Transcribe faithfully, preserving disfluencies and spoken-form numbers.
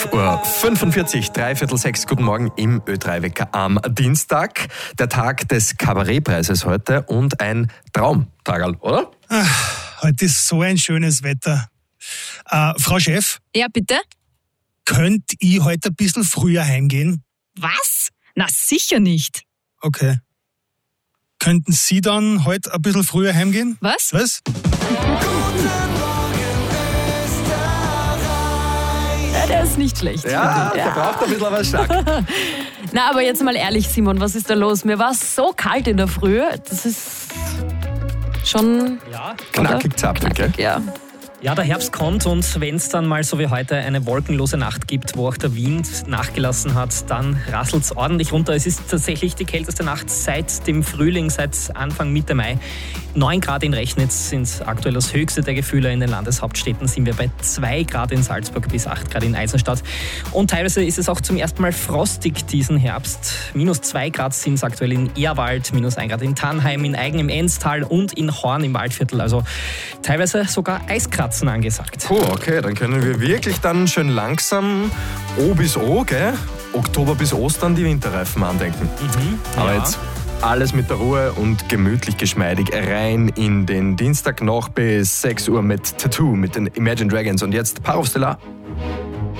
fünf Uhr fünfundvierzig, dreiviertel sechs. Guten Morgen im Ö drei Wecker am Dienstag. Der Tag des Kabarettpreises heute und ein Traumtagerl, oder? Ach, heute ist so ein schönes Wetter. Äh, Frau Chef? Ja, bitte? Könnt ich heute ein bisschen früher heimgehen? Was? Na, sicher nicht. Okay. Könnten Sie dann heute ein bisschen früher heimgehen? Was? Was? Ja, der ist nicht schlecht. Ja, der braucht ein bisschen aber stark. Na, aber jetzt mal ehrlich, Simon, was ist da los? Mir war es so kalt in der Früh. Das ist schon... Ja, Knackig zappig, gell? Ja. ja, der Herbst kommt und wenn es dann mal so wie heute eine wolkenlose Nacht gibt, wo auch der Wind nachgelassen hat, dann rasselt es ordentlich runter. Es ist tatsächlich die kälteste Nacht seit dem Frühling, seit Anfang Mitte Mai. neun Grad in Rechnitz sind aktuell das höchste der Gefühle. In den Landeshauptstädten sind wir bei zwei Grad in Salzburg bis acht Grad in Eisenstadt. Und teilweise ist es auch zum ersten Mal frostig diesen Herbst. Minus zwei Grad sind es aktuell in Ehrwald, minus ein Grad in Tannheim, in Aigen im Enztal und in Horn im Waldviertel. Also teilweise sogar Eiskratzen angesagt. Puh, okay, dann können wir wirklich dann schön langsam O bis O, gell? Oktober bis Ostern die Winterreifen andenken. Mhm, Aber ja. jetzt alles mit der Ruhe und gemütlich geschmeidig rein in den Dienstag noch bis sechs Uhr mit Tattoo, mit den Imagine Dragons. Und jetzt Parov Stellar.